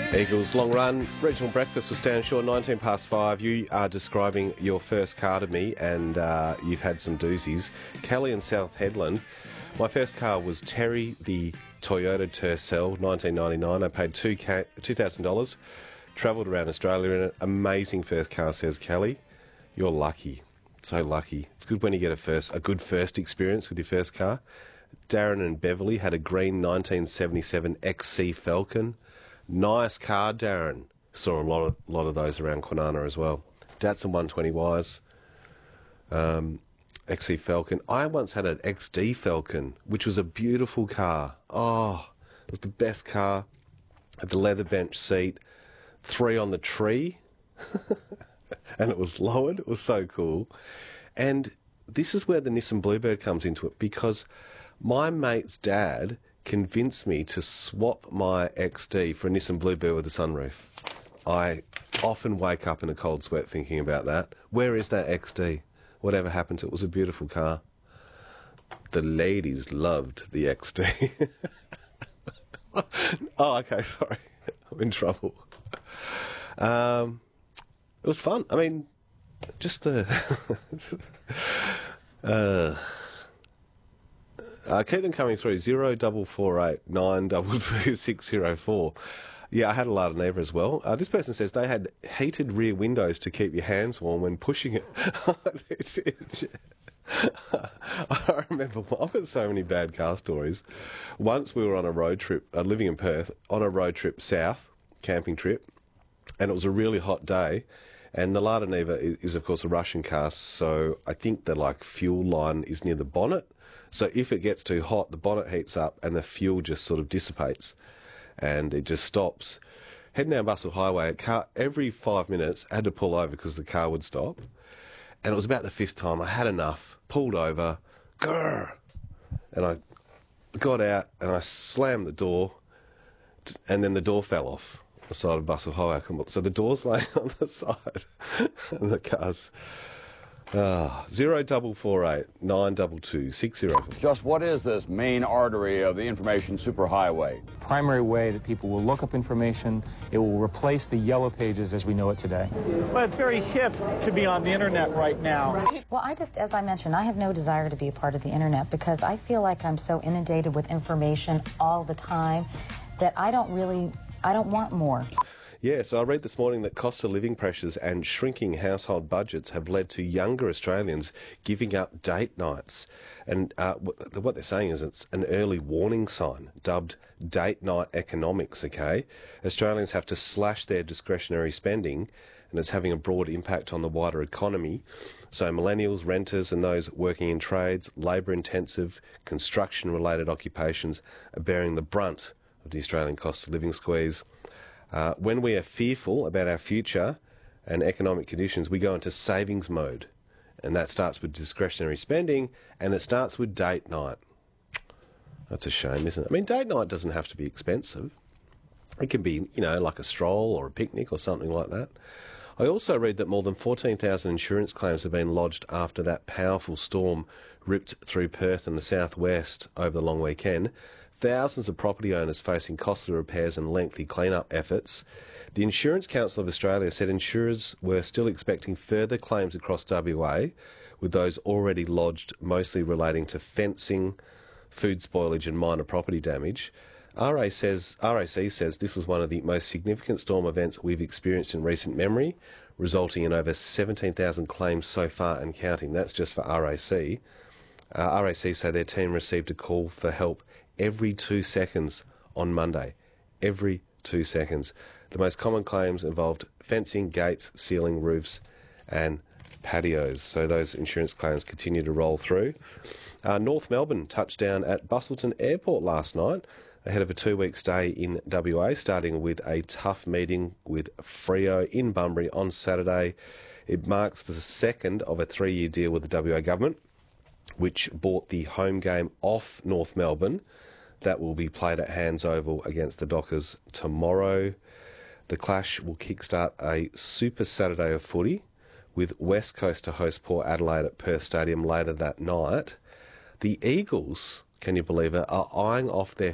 Eagles long run, regional breakfast with Stan Shaw, 19 past 5. You are describing your first car to me and you've had some doozies. Kelly in South Headland. My first car was Terry, the Toyota Tercel, 1999. I paid $2,000, travelled around Australia in it. Amazing first car, says Kelly. You're lucky. So lucky. It's good when you get a good first experience with your first car. Darren and Beverly had a green 1977 XC Falcon. Nice car, Darren. Saw a lot of those around Kwinana as well. Datsun 120Ys, XC Falcon. I once had an XD Falcon, which was a beautiful car. Oh, it was the best car. Had the leather bench seat, 3 on the tree, and it was lowered. It was so cool. And this is where the Nissan Bluebird comes into it, because my mate's dad convinced me to swap my XD for a Nissan Bluebird with a sunroof. I often wake up in a cold sweat thinking about that. Where is that XD? Whatever happened to it? It was a beautiful car. The ladies loved the XD. Oh, okay, sorry. I'm in trouble. It was fun. I mean, just the... keep them coming through, 0448 922 604. Yeah, I had a Lada Niva as well. This person says they had heated rear windows to keep your hands warm when pushing it. I remember, I've got so many bad car stories. Once we were on a road trip, living in Perth, on a road trip south, camping trip, and it was a really hot day. And the Lada Niva is of course a Russian car, so I think the fuel line is near the bonnet. So if it gets too hot, the bonnet heats up and the fuel just sort of dissipates and it just stops. Heading down Bustle Highway, every 5 minutes I had to pull over because the car would stop. And it was about the 5th time. I had enough, pulled over, grrr, and I got out and I slammed the door, and then the door fell off the side of Bustle Highway. So the door's laying on the side and the car's... 0448 922 604. Just what is this main artery of the information superhighway? Primary way that people will look up information. It will replace the yellow pages as we know it today. Well, it's very hip to be on the internet right now. Well, as I mentioned, I have no desire to be a part of the internet because I feel like I'm so inundated with information all the time that I don't want more. Yeah, so I read this morning that cost of living pressures and shrinking household budgets have led to younger Australians giving up date nights. And what they're saying is it's an early warning sign, dubbed date night economics, okay? Australians have to slash their discretionary spending, and it's having a broad impact on the wider economy. So millennials, renters and those working in trades, labour-intensive, construction-related occupations are bearing the brunt of the Australian cost of living squeeze. When we are fearful about our future and economic conditions, we go into savings mode. And that starts with discretionary spending, and it starts with date night. That's a shame, isn't it? I mean, date night doesn't have to be expensive. It can be, like a stroll or a picnic or something like that. I also read that more than 14,000 insurance claims have been lodged after that powerful storm ripped through Perth and the southwest over the long weekend. Thousands of property owners facing costly repairs and lengthy clean-up efforts. The Insurance Council of Australia said insurers were still expecting further claims across WA, with those already lodged mostly relating to fencing, food spoilage and minor property damage. RAC says this was one of the most significant storm events we've experienced in recent memory, resulting in over 17,000 claims so far and counting. That's just for RAC. RAC say their team received a call for help every 2 seconds on Monday. Every 2 seconds. The most common claims involved fencing, gates, ceiling, roofs and patios. So those insurance claims continue to roll through. North Melbourne touched down at Busselton Airport last night ahead of a 2-week stay in WA, starting with a tough meeting with Freo in Bunbury on Saturday. It marks the second of a 3-year deal with the WA government, which bought the home game off North Melbourne. That will be played at Hands Oval against the Dockers tomorrow. The clash will kickstart a Super Saturday of footy, with West Coast to host Port Adelaide at Perth Stadium later that night. The Eagles, can you believe it, are eyeing off their